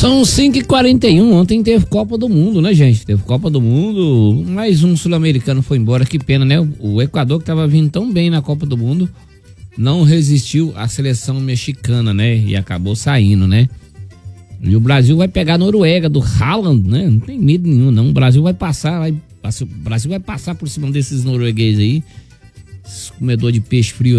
São 5h41, ontem teve Copa do Mundo, né, gente? Teve Copa do Mundo, mais um sul-americano foi embora, que pena, né? O Equador, que tava vindo tão bem na Copa do Mundo, não resistiu à seleção mexicana, né? E acabou saindo, né? E o Brasil vai pegar a Noruega do Haaland, né? Não tem medo nenhum, não. O Brasil vai passar, o Brasil vai passar por cima desses noruegueses aí, comedor de peixe frio.